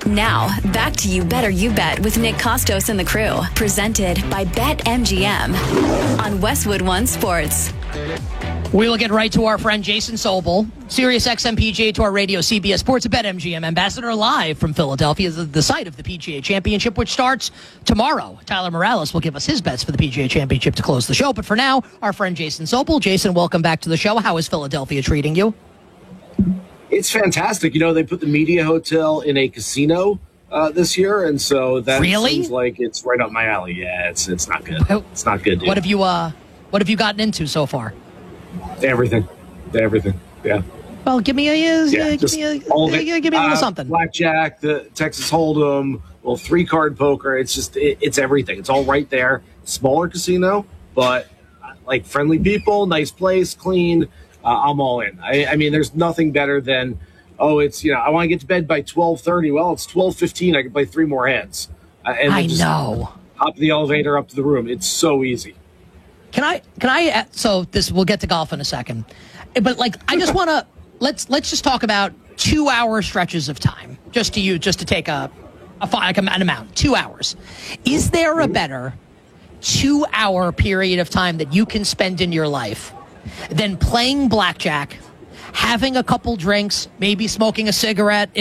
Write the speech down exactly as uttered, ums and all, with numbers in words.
Now, back to You Better You Bet with Nick Costos and the crew. Presented by BetMGM on Westwood One Sports. We will get right to our friend Jason Sobel, Sirius X M P G A Tour Radio, C B S Sports, BetMGM ambassador, live from Philadelphia, the site of the P G A Championship, which starts tomorrow. Tyler Morales will give us his bets for the P G A Championship to close the show. But for now, our friend Jason Sobel. Jason, welcome back to the show. How is Philadelphia treating you? It's fantastic. You know, they put the media hotel in a casino uh, this year, and so that really? seems like it's right up my alley. Yeah, it's it's not good. It's not good, dude. What have you uh, What have you gotten into so far? Everything, everything. Yeah. Well, give me a, uh, yeah, give me a, all of it. give me a little uh, something. Blackjack, the Texas Hold'em, little three card poker. It's just it, it's everything. It's all right there. Smaller casino, but uh, like friendly people, nice place, clean. Uh, I'm all in. I, I mean, there's nothing better than, oh, it's, you know, I want to get to bed by twelve thirty. Well, it's twelve fifteen. I can play three more hands. Uh, and I just know. Hop the elevator up to the room. It's so easy. Can I, can I, so this, we'll get to golf in a second. But like, I just want to, let's, let's just talk about two hour stretches of time, just to you, just to take a, a, like an amount, two hours. Is there a better two hour period of time that you can spend in your life than playing blackjack, having a couple drinks, maybe smoking a cigarette